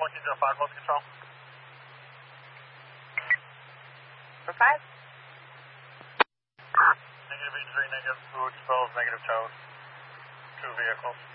1405, close control. For 5? Negative E3, negative 2 expose, negative toes. 2 vehicles.